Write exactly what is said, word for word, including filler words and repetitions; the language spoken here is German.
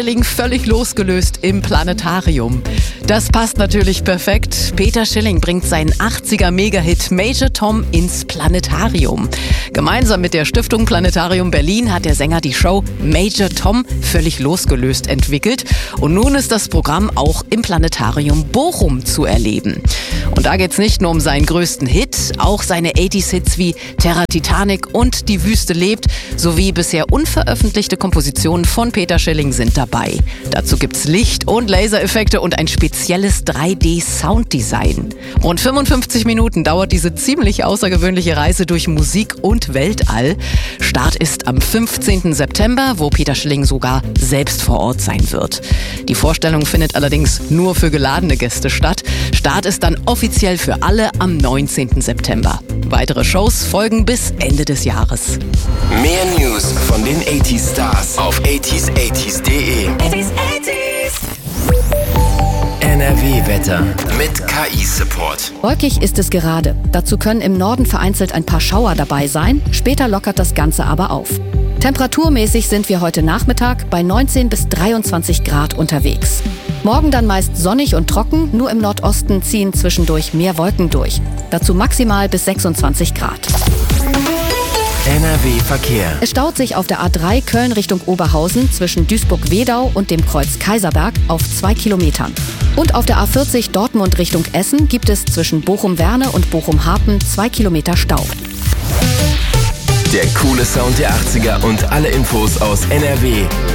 Schilling völlig losgelöst im Planetarium. Das passt natürlich perfekt. Peter Schilling bringt seinen achtziger-Mega-Hit Major Tom ins Planetarium. Gemeinsam mit der Stiftung Planetarium Berlin hat der Sänger die Show Major Tom völlig losgelöst entwickelt. Und nun ist das Programm auch im Planetarium Bochum zu erleben. Und da geht's nicht nur um seinen größten Hit, auch seine achtziger-Hits wie Terra Titanic und Die Wüste lebt sowie bisher unveröffentlichte Kompositionen von Peter Schilling sind dabei. Dazu gibt's Licht- und Lasereffekte und ein spezielles drei D-Sounddesign. Rund fünfundfünfzig Minuten dauert diese ziemlich außergewöhnliche Reise durch Musik und Weltall. Start ist am fünfzehnten September, wo Peter Schilling sogar selbst vor Ort sein wird. Die Vorstellung findet allerdings nur für geladene Gäste statt. Start ist dann offiziell für alle am neunzehnten September. Weitere Shows folgen bis Ende des Jahres. Mehr News von den achtziger-Stars auf achtziger achtziger punkt de. N R W-Wetter mit K I-Support. Wolkig ist es gerade. Dazu können im Norden vereinzelt ein paar Schauer dabei sein. Später lockert das Ganze aber auf. Temperaturmäßig sind wir heute Nachmittag bei neunzehn bis dreiundzwanzig Grad unterwegs. Morgen dann meist sonnig und trocken, nur im Nordosten ziehen zwischendurch mehr Wolken durch. Dazu maximal bis sechsundzwanzig Grad. N R W-Verkehr. Es staut sich auf der A drei Köln Richtung Oberhausen zwischen Duisburg-Wedau und dem Kreuz Kaiserberg auf zwei Kilometern. Und auf der A vierzig Dortmund Richtung Essen gibt es zwischen Bochum-Werne und Bochum-Harpen zwei Kilometer Stau. Der coole Sound der achtziger und alle Infos aus N R W